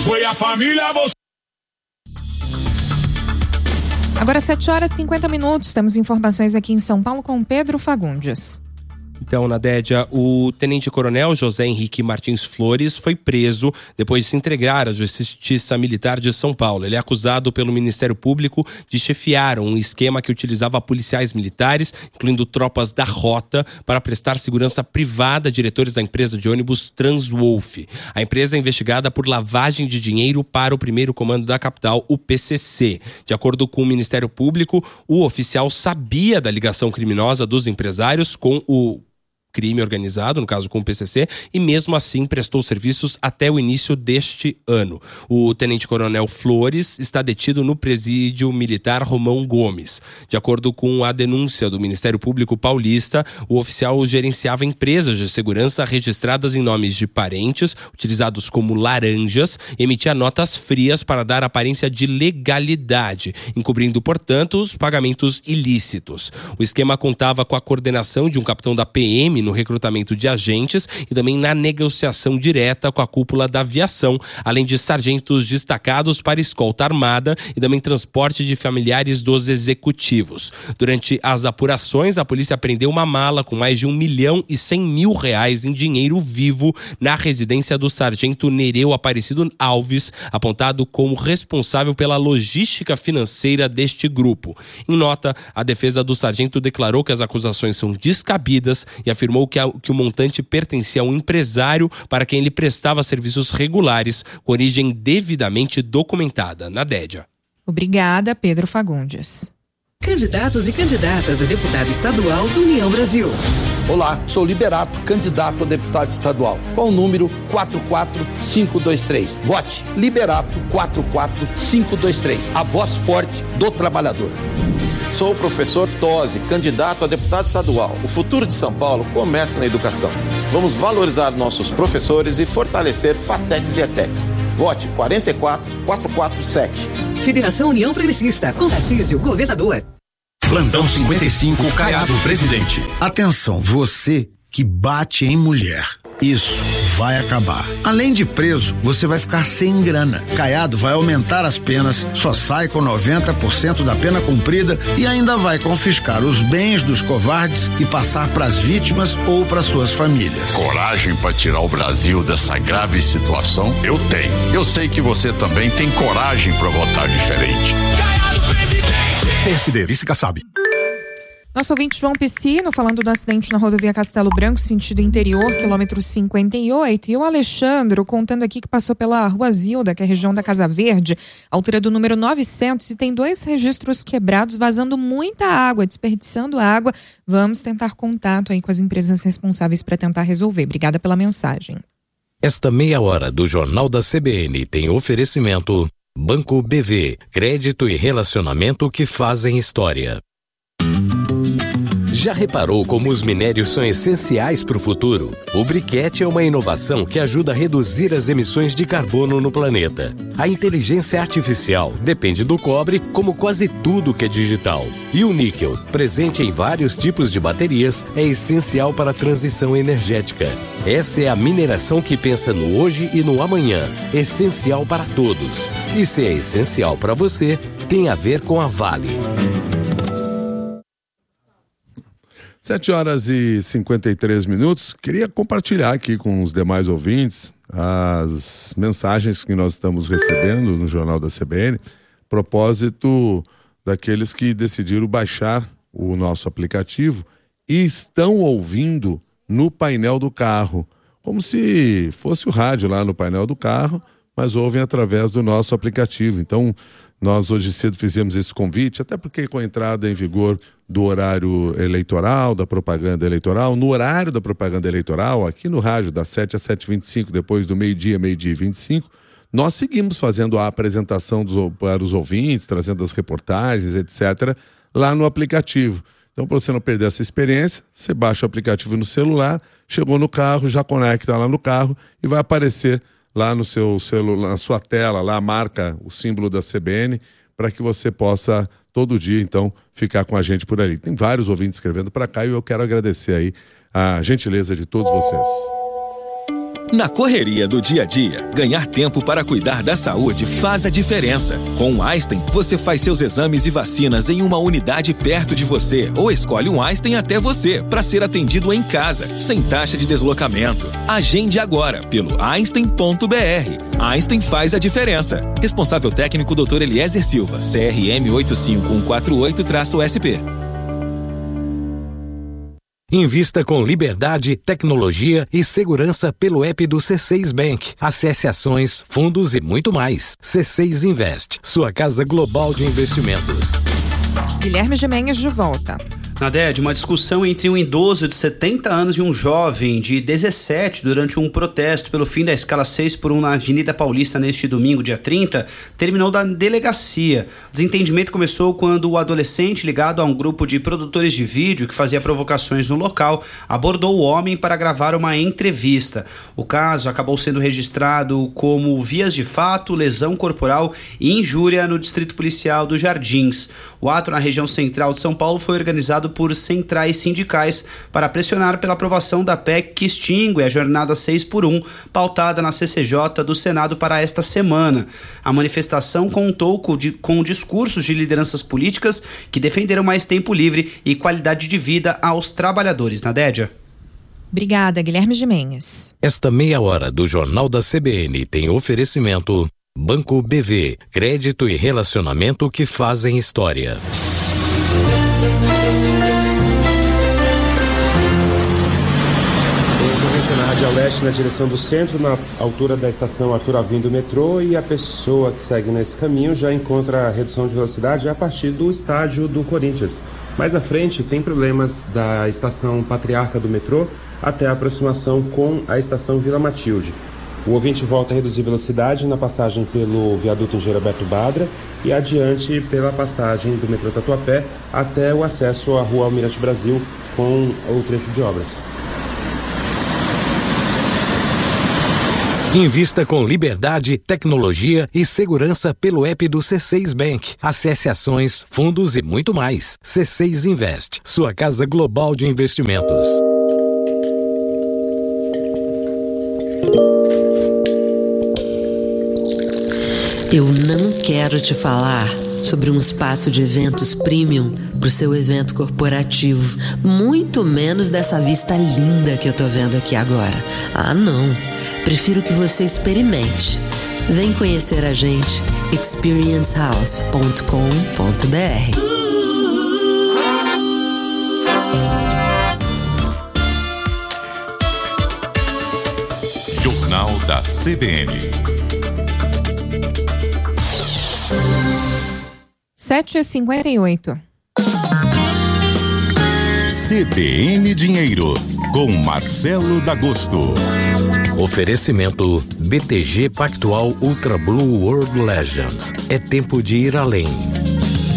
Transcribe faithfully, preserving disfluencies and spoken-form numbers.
Foi a família, você. Agora sete horas e cinquenta minutos, temos informações aqui em São Paulo com Pedro Fagundes. Então, Nadédia, o tenente-coronel José Henrique Martins Flores foi preso depois de se entregar à Justiça Militar de São Paulo. Ele é acusado pelo Ministério Público de chefiar um esquema que utilizava policiais militares, incluindo tropas da Rota, para prestar segurança privada a diretores da empresa de ônibus Transwolf. A empresa é investigada por lavagem de dinheiro para o primeiro comando da capital, o P C C. De acordo com o Ministério Público, o oficial sabia da ligação criminosa dos empresários com o crime organizado, no caso com o P C C, e mesmo assim prestou serviços até o início deste ano. O tenente-coronel Flores está detido no presídio militar Romão Gomes. De acordo com a denúncia do Ministério Público Paulista, o oficial gerenciava empresas de segurança registradas em nomes de parentes, utilizados como laranjas, e emitia notas frias para dar aparência de legalidade, encobrindo, portanto, os pagamentos ilícitos. O esquema contava com a coordenação de um capitão da P M no recrutamento de agentes e também na negociação direta com a cúpula da aviação, além de sargentos destacados para escolta armada e também transporte de familiares dos executivos. Durante as apurações, a polícia apreendeu uma mala com mais de um milhão e cem mil reais em dinheiro vivo na residência do sargento Nereu Aparecido Alves, apontado como responsável pela logística financeira deste grupo. Em nota, a defesa do sargento declarou que as acusações são descabidas e afirmou que, a, que o montante pertencia a um empresário para quem ele prestava serviços regulares, com origem devidamente documentada. Nadédia. Obrigada, Pedro Fagundes. Candidatos e candidatas a deputado estadual do União Brasil. Olá, sou Liberato, candidato a deputado estadual, com o número quatro quatro cinco dois três. Vote Liberato quatro quatro cinco dois três, a voz forte do trabalhador. Sou o professor Tosi, candidato a deputado estadual. O futuro de São Paulo começa na educação. Vamos valorizar nossos professores e fortalecer FATECs e ETECs. Vote quatro quatro quatro quatro sete. Federação União Progressista, com Tarcísio, governador. Plantão cinquenta e cinco, Caiado, presidente. Atenção, você que bate em mulher. Isso vai acabar. Além de preso, você vai ficar sem grana. Caiado vai aumentar as penas, só sai com noventa por cento da pena cumprida e ainda vai confiscar os bens dos covardes e passar para as vítimas ou para suas famílias. Coragem para tirar o Brasil dessa grave situação? Eu tenho. Eu sei que você também tem coragem para votar diferente. Caiado, presidente! P S D, vice Kassab. Nosso ouvinte João Piscino falando do acidente na rodovia Castelo Branco, sentido interior, quilômetro cinquenta e oito. E o Alexandre contando aqui que passou pela Rua Zilda, que é a região da Casa Verde, altura do número novecentos, e tem dois registros quebrados, vazando muita água, desperdiçando água. Vamos tentar contato aí com as empresas responsáveis para tentar resolver. Obrigada pela mensagem. Esta meia hora do Jornal da C B N tem oferecimento Banco B V, crédito e relacionamento que fazem história. Já reparou como os minérios são essenciais para o futuro? O briquete é uma inovação que ajuda a reduzir as emissões de carbono no planeta. A inteligência artificial depende do cobre, como quase tudo que é digital. E o níquel, presente em vários tipos de baterias, é essencial para a transição energética. Essa é a mineração que pensa no hoje e no amanhã, essencial para todos. E se é essencial para você, tem a ver com a Vale. sete horas e cinquenta e três minutos. Queria compartilhar aqui com os demais ouvintes as mensagens que nós estamos recebendo no Jornal da C B N, propósito daqueles que decidiram baixar o nosso aplicativo e estão ouvindo no painel do carro, como se fosse o rádio lá no painel do carro, mas ouvem através do nosso aplicativo. Então, nós hoje cedo fizemos esse convite, até porque com a entrada em vigor do horário eleitoral, da propaganda eleitoral, no horário da propaganda eleitoral, aqui no rádio, das sete às sete e vinte e cinco, depois do meio-dia, meio-dia e vinte e cinco, nós seguimos fazendo a apresentação dos, para os ouvintes, trazendo as reportagens, etcétera, lá no aplicativo. Então, para você não perder essa experiência, você baixa o aplicativo no celular, chegou no carro, já conecta lá no carro e vai aparecer lá no seu celular, na sua tela, lá marca o símbolo da C B N, para que você possa todo dia, então, ficar com a gente por ali. Tem vários ouvintes escrevendo para cá e eu quero agradecer aí a gentileza de todos vocês. Na correria do dia a dia, ganhar tempo para cuidar da saúde faz a diferença. Com o Einstein, você faz seus exames e vacinas em uma unidade perto de você ou escolhe um Einstein até você para ser atendido em casa, sem taxa de deslocamento. Agende agora pelo einstein ponto b r. Einstein faz a diferença. Responsável técnico doutor Eliezer Silva, C R M oito cinco um quatro oito S P. Invista com liberdade, tecnologia e segurança pelo app do C seis Bank. Acesse ações, fundos e muito mais. C seis Invest, sua casa global de investimentos. Guilherme Gimenez de volta. Nadé, de uma discussão entre um idoso de setenta anos e um jovem de dezessete durante um protesto pelo fim da escala seis por um na Avenida Paulista neste domingo, dia trinta, terminou na delegacia. O desentendimento começou quando o adolescente, ligado a um grupo de produtores de vídeo que fazia provocações no local, abordou o homem para gravar uma entrevista. O caso acabou sendo registrado como vias de fato, lesão corporal e injúria no Distrito Policial dos Jardins. O ato na região central de São Paulo foi organizado por centrais sindicais para pressionar pela aprovação da P E C que extingue a jornada seis por um, pautada na C C J do Senado para esta semana. A manifestação contou com, com discursos de lideranças políticas que defenderam mais tempo livre e qualidade de vida aos trabalhadores. Nadédia. Obrigada, Guilherme Gimenez. Esta meia hora do Jornal da C B N tem oferecimento Banco B V, crédito e relacionamento que fazem história. Na Radial Leste, na direção do centro, na altura da estação Arthur Alvim do metrô, e a pessoa que segue nesse caminho já encontra a redução de velocidade a partir do estádio do Corinthians. Mais à frente tem problemas da estação Patriarca do metrô até a aproximação com a estação Vila Matilde. O ouvinte volta a reduzir velocidade na passagem pelo viaduto Engenheiro Alberto Badra e adiante pela passagem do metrô Tatuapé até o acesso à rua Almirante Brasil com o trecho de obras. Invista com liberdade, tecnologia e segurança pelo app do C seis Bank. Acesse ações, fundos e muito mais. C seis Invest, sua casa global de investimentos. Eu não quero te falar sobre um espaço de eventos premium para o seu evento corporativo, muito menos dessa vista linda que eu tô vendo aqui agora. Ah, não. Prefiro que você experimente. Vem conhecer a gente, experience house ponto com ponto b r. Jornal da C B N. sete e cinquenta e oito. C B N Dinheiro, com Marcelo D'Agosto. Oferecimento B T G Pactual Ultra Blue World Legends. É tempo de ir além.